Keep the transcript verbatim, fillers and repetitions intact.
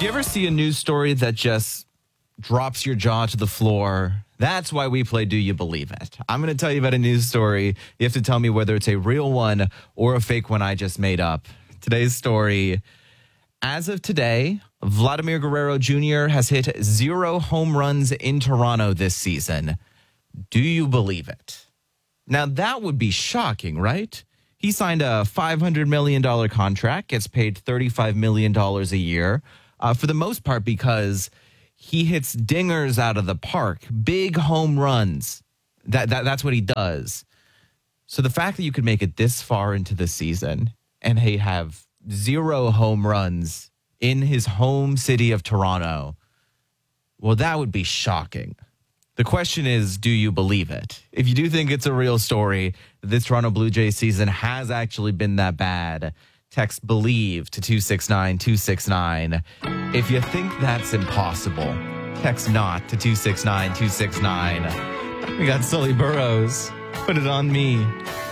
Do you ever see a news story that just drops your jaw to the floor? That's why we play Do You Believe It? I'm going to tell you about a news story. You have to tell me whether it's a real one or a fake one I just made up. Today's story: as of today, Vladimir Guerrero Junior has hit zero home runs in Toronto this season. Do you believe it? Now, that would be shocking, right? He signed a five hundred million dollars contract, gets paid thirty-five million dollars a year, uh, for the most part because he hits dingers out of the park, big home runs. That, that That's what he does. So the fact that you could make it this far into the season and he have zero home runs in his home city of Toronto, well, that would be shocking. The question is, do you believe it? If you do think it's a real story, that this Toronto Blue Jays season has actually been that bad, text BELIEVE to two six nine two six nine. If you think that's impossible, text NOT to two six nine two six nine. We got Sully Burrows. Put It On Me.